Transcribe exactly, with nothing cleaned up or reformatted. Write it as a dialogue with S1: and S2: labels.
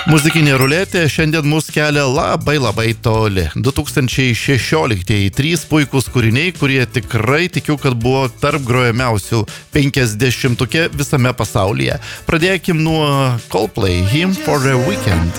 S1: Muzikinė ruletė šiandien mus kelia labai labai toli. du tūkstančiai šešioliktieji trys puikūs kūriniai, kurie tikrai tikiu, kad buvo tarp grojamiausių penkiasdešimtuke visame pasaulyje. Pradėkim nuo Coldplay, Hymn for the Weekend.